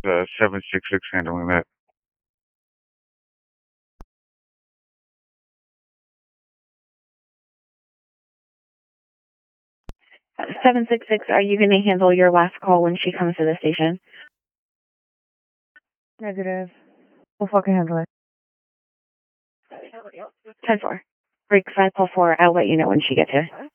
766 handling that. 766, are you going to handle your last call when she comes to the station? Negative. We'll fucking handle it. 10-4. Break 5 till 4. I'll let you know when she gets here.